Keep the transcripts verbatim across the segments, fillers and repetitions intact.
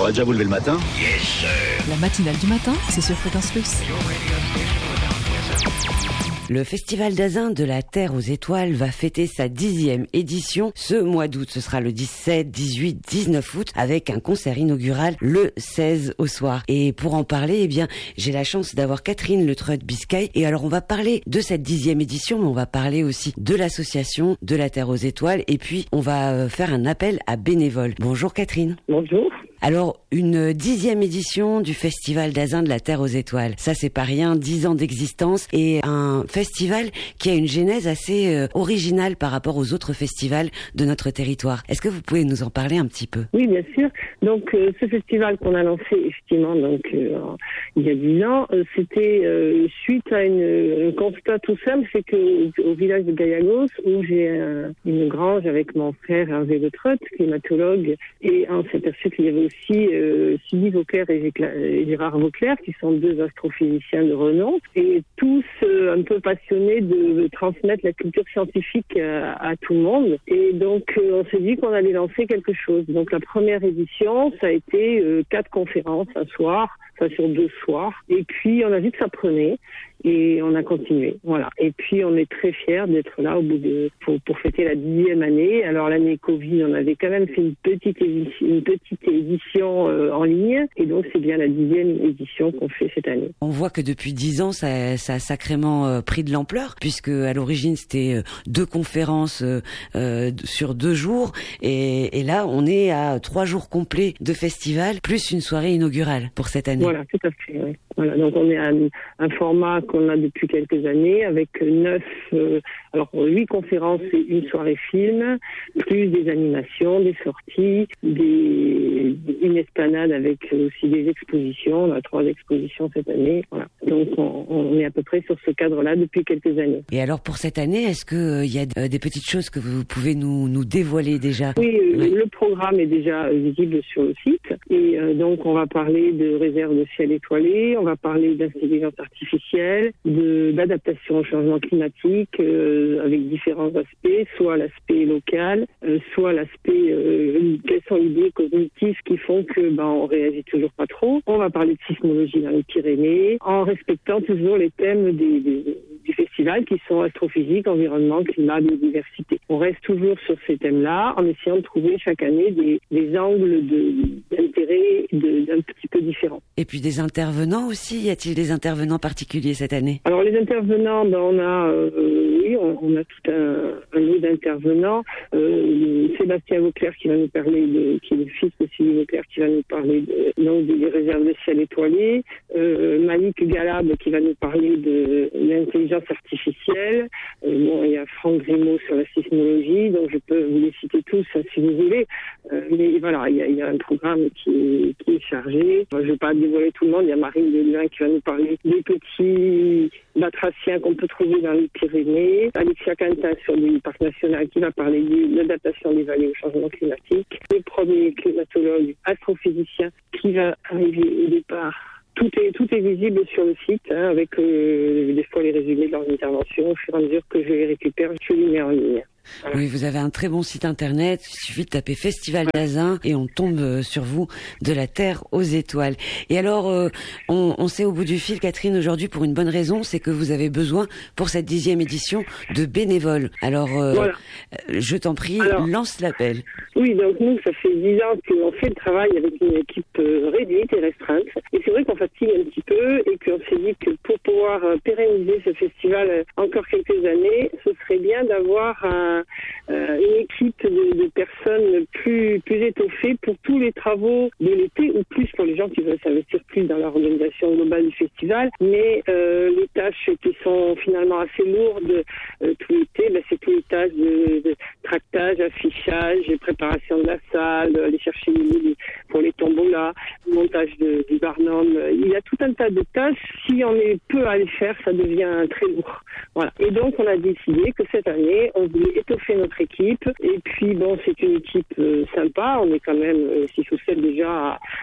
Faudrait déjà vous lever le matin. La matinale du matin, c'est sur Fréquence Plus. Le Festival d'Agen de la Terre aux Étoiles va fêter sa dixième édition ce mois d'août. Ce sera le dix-sept, dix-huit, dix-neuf août avec un concert inaugural le seize au soir. Et pour en parler, eh bien, j'ai la chance d'avoir Catherine Le Treut-Biscay. Et alors, on va parler de cette dixième édition, mais on va parler aussi de l'association de la Terre aux Étoiles. Et puis, on va faire un appel à bénévoles. Bonjour Catherine. Bonjour. Alors, une dixième édition du Festival d'Agen de la Terre aux Étoiles. Ça, c'est pas rien, dix ans d'existence et un festival qui a une genèse assez euh, originale par rapport aux autres festivals de notre territoire. Est-ce que vous pouvez nous en parler un petit peu? Oui, bien sûr. Donc, euh, ce festival qu'on a lancé, effectivement, donc euh, il y a dix ans, euh, c'était euh, suite à une, un constat tout simple, c'est que au village de Gayagos, où j'ai un, une grange avec mon frère Hervé Le Treut, climatologue, et on s'est aperçu qu'il y avait aussi euh, Sylvie Vauclair et Gérard Vauclair, qui sont deux astrophysiciens de renom, et tous euh, un peu passionnés de, de transmettre la culture scientifique à, à tout le monde. Et donc, euh, on s'est dit qu'on allait lancer quelque chose. Donc, la première édition, ça a été euh, quatre conférences un soir, enfin sur deux soirs. Et puis, on a vu que ça prenait. Et on a continué, voilà. Et puis on est très fiers d'être là au bout de pour, pour fêter la dixième année. Alors l'année Covid, on avait quand même fait une petite édition, une petite édition euh, en ligne, et donc c'est bien la dixième édition qu'on fait cette année. On voit que depuis dix ans, ça, ça a sacrément euh, pris de l'ampleur, puisque à l'origine c'était euh, deux conférences euh, euh, sur deux jours, et, et là on est à trois jours complets de festival plus une soirée inaugurale pour cette année. Voilà, tout à fait. Oui. Voilà, donc on est à un, un format qu'on a depuis quelques années avec neuf, euh, alors huit conférences et une soirée film, plus des animations, des sorties, des, une esplanade avec aussi des expositions. On a trois expositions cette année. Voilà. Donc on, on est à peu près sur ce cadre-là depuis quelques années. Et alors pour cette année, est-ce que il euh, y a euh, des petites choses que vous pouvez nous, nous dévoiler déjà? Oui, oui, le programme est déjà visible sur le site, et euh, donc on va parler de réserve de ciel étoilé. On va parler d'intelligence artificielle, de, d'adaptation au changement climatique euh, avec différents aspects, soit l'aspect local, euh, soit l'aspect euh, quels sont les biais cognitifs qui font que ben on réagit toujours pas trop. On va parler de sismologie dans les Pyrénées, en respectant toujours les thèmes des, des, du festival qui sont astrophysique, environnement, climat, biodiversité. On reste toujours sur ces thèmes-là en essayant de trouver chaque année des, des angles de, d'intérêt de, d'un petit peu différents. Et puis des intervenants aussi, y a-t-il des intervenants particuliers cette année? Alors les intervenants, ben on a euh, oui, on, on a tout un, un lot d'intervenants. Euh, Sébastien Vauclair qui va nous parler de, qui est le fils de Sylvie Vauclair, qui va nous parler de, donc des réserves de ciel étoilé. Euh, Malik Galab qui va nous parler de l'intelligence artificielle. Euh, bon, il y a Franck Grimaud sur la sismologie, donc je peux vous les citer tous hein, si vous voulez. Euh, mais voilà, il y a, il y a un programme qui est, qui est chargé. Je ne vais pas dévoiler tout le monde. Il y a Marine Delvin qui va nous parler des petits batraciens qu'on peut trouver dans les Pyrénées. Alexia Quentin sur le parc national qui va parler de l'adaptation des vallées au changement climatique. Le premier climatologue astrophysicien qui va arriver au départ. Tout est, tout est visible sur le site, hein, avec euh, des fois les résumés de leurs interventions. Au fur et à mesure que je les récupère, je les mets en ligne. Voilà. Oui, vous avez un très bon site internet. Il suffit de taper Festival d'Agen et on tombe sur vous, de la Terre aux Étoiles. Et alors, euh, on, on sait au bout du fil, Catherine, aujourd'hui, pour une bonne raison, c'est que vous avez besoin, pour cette dixième édition, de bénévoles. Alors, euh, voilà. je t'en prie, alors, lance l'appel. Oui, donc nous, ça fait dix ans qu'on fait le travail avec une équipe euh, réduite et restreinte. Et c'est vrai qu'on fatigue un petit peu et qu'on s'est dit que pour pouvoir euh, pérenniser ce festival euh, encore quelques années, ce serait bien d'avoir un Euh, une équipe de, de personnes plus plus étoffées pour tous les travaux de l'été, ou plus pour les gens qui veulent s'investir plus dans l'organisation globale du festival. Mais euh, les tâches qui sont finalement assez lourdes euh, tout l'été, ben, c'est toutes les tâches de, de tractage, affichage, préparation de la salle, aller chercher les, pour les tombolas, montage de, du barnum. Il y a tout un tas de tâches. Si on est peu à les faire, ça devient très lourd. Voilà. Et donc on a décidé que cette année, on voulait étoffer notre équipe. Et puis bon, c'est une équipe euh, sympa. On est quand même euh, six ou sept déjà à,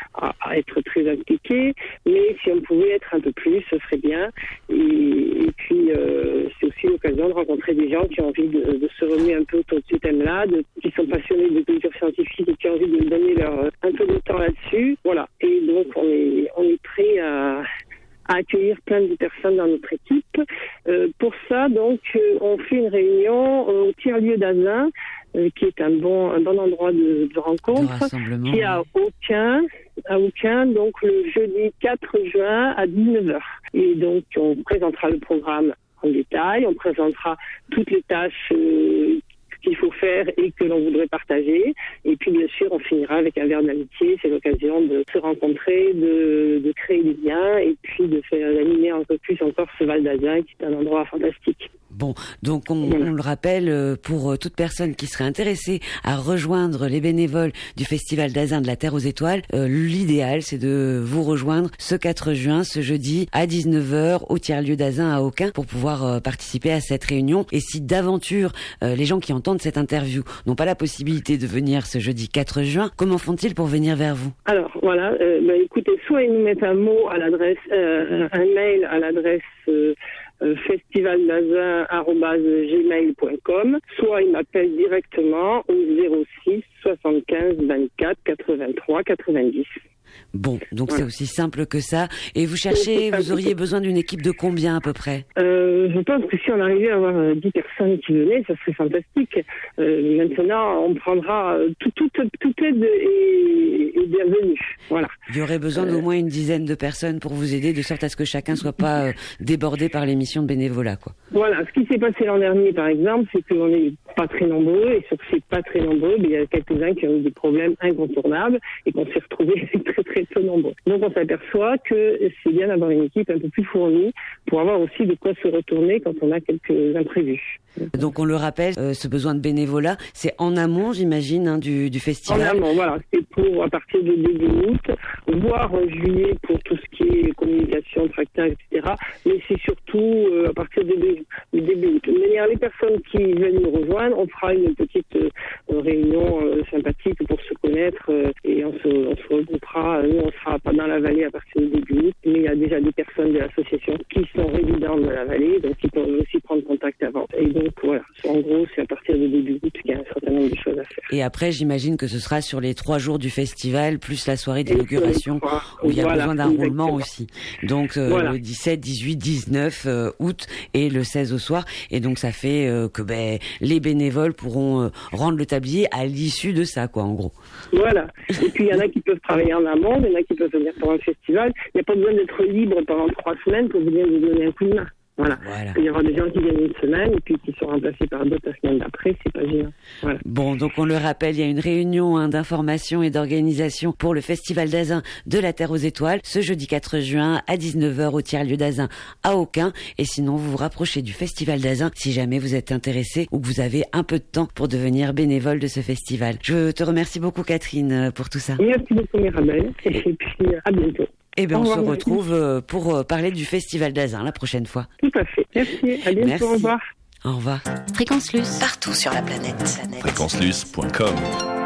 à, à être très impliqués, mais si on pouvait être un peu plus, ce serait bien. Et, et puis, euh, c'est aussi l'occasion de rencontrer des gens qui ont envie de, de se remuer un peu autour de ce thème-là, de, qui sont passionnés de culture scientifique et qui ont envie de donner leur, un peu de temps là-dessus. Voilà. Et donc, on est, on est prêt à... à accueillir plein de personnes dans notre équipe. Euh, pour ça, donc, euh, on fait une réunion au tiers-lieu d'Azun, euh, qui est un bon, un bon endroit de, de rencontre, de qui est à Aucun, à Aucun, donc le jeudi quatre juin à dix-neuf heures. Et donc, on présentera le programme en détail, on présentera toutes les tâches euh, qu'il faut faire et que l'on voudrait partager. Et puis, bien sûr, on finira avec un verre d'amitié. C'est l'occasion de se rencontrer, de, de créer des liens et puis de faire d'animer un peu plus encore ce Val d'Azun, qui est un endroit fantastique. Bon, donc on, on le rappelle, pour toute personne qui serait intéressée à rejoindre les bénévoles du Festival d'Azun de la Terre aux Étoiles, euh, l'idéal c'est de vous rejoindre ce quatre juin, ce jeudi à dix-neuf heures au tiers-lieu d'Azun à Aucun pour pouvoir euh, participer à cette réunion. Et si d'aventure euh, les gens qui entendent cette interview n'ont pas la possibilité de venir ce jeudi quatre juin, comment font-ils pour venir vers vous? Alors voilà, euh, bah, écoutez, soit ils nous mettent un mot à l'adresse, euh, un mail à l'adresse euh, Euh, festivaldazun arobase gmail point com, soit il m'appelle directement au zéro six soixante-quinze vingt-quatre quatre-vingt-trois quatre-vingt-dix. Bon, donc voilà. C'est aussi simple que ça. Et vous cherchez, vous auriez besoin d'une équipe de combien à peu près? euh, Je pense que si on arrivait à avoir euh, dix personnes qui venaient, ça serait fantastique. Euh, maintenant, on prendra euh, tout, tout, toute aide est, est bienvenue. Voilà. Il y aurait besoin euh... d'au moins une dizaine de personnes pour vous aider, de sorte à ce que chacun soit pas euh, débordé par les missions de bénévolat, quoi. Voilà. Ce qui s'est passé l'an dernier, par exemple, c'est qu'on n'est pas très nombreux, et sur ces pas très nombreux, il y a quelques-uns qui ont eu des problèmes incontournables et qu'on s'est retrouvés très très peu nombreux. Donc on s'aperçoit que c'est bien d'avoir une équipe un peu plus fournie pour avoir aussi de quoi se retourner quand on a quelques imprévus. Donc on le rappelle, euh, ce besoin de bénévolat, c'est en amont, j'imagine, hein, du, du festival. En amont, voilà. C'est pour à partir de début août, voire en juillet pour tout ce qui est communication, tractage, et cetera. Mais c'est surtout euh, à partir de début, de début août. De manière, les personnes qui veulent nous rejoindre, on fera une petite euh, réunion euh, sympathique pour se connaître euh, et on se, on se regroupera. Nous, on sera pas dans la vallée à partir de début août, mais il y a déjà des personnes de l'association qui sont résidentes de la vallée, donc ils peuvent aussi prendre contact avant. Et donc voilà, en gros, c'est à partir de début août qu'il y a un certain nombre de choses à faire. Et après, j'imagine que ce sera sur les trois jours du festival, plus la soirée d'inauguration, où il y a voilà, besoin d'un roulement aussi. Donc euh, voilà. Le dix-sept, dix-huit, dix-neuf euh, août et le seize au soir. Et donc ça fait euh, que ben, les bénévoles pourront euh, rendre le tablier à l'issue de ça, quoi, en gros. Voilà. Et puis il y en a qui peuvent travailler en amont, il y en a qui peuvent venir pendant le festival. Il n'y a pas besoin d'être libre pendant trois semaines pour venir nous donner un coup de main. Voilà. voilà. Il y aura des gens qui viennent une semaine et puis qui sont remplacés par d'autres la semaine d'après, c'est pas gênant. Voilà. Bon, donc on le rappelle, il y a une réunion hein, d'information et d'organisation pour le Festival d'Azun de la Terre aux Étoiles, ce jeudi quatre juin à dix-neuf heures au tiers-lieu d'Azun à Aucun. Et sinon, vous vous rapprochez du Festival d'Azun si jamais vous êtes intéressé ou que vous avez un peu de temps pour devenir bénévole de ce festival. Je te remercie beaucoup, Catherine, pour tout ça. Merci beaucoup, Mirabel. Et puis, à bientôt. Eh bien, on se retrouve pour parler du Festival d'Azun la prochaine fois. Tout à fait. Merci. À bientôt. Merci. Au revoir. Au revoir. Fréquence Luce. Partout sur la planète. fréquence luce point com